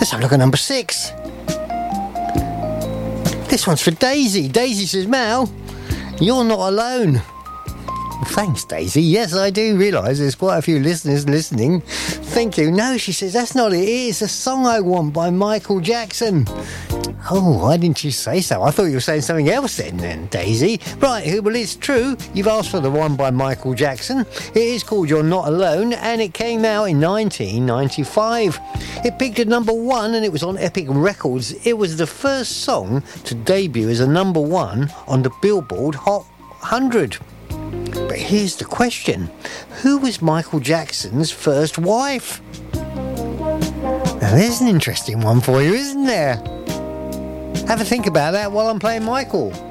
Let's have a look at number 6. This one's for Daisy. Daisy says, Mal, you're not alone. Thanks, Daisy. Yes, I do realise there's quite a few listeners listening. Thank you. No, she says, that's not it. It's a song I want by Michael Jackson. Oh, why didn't you say so? I thought you were saying something else then, Daisy. Right, well, it's true. You've asked for the one by Michael Jackson. It is called You're Not Alone, and it came out in 1995. It peaked at number 1, and it was on Epic Records. It was the first song to debut as a number 1 on the Billboard Hot 100. But here's the question. Who was Michael Jackson's first wife? Now, there's an interesting one for you, isn't there? Have a think about that while I'm playing Michael.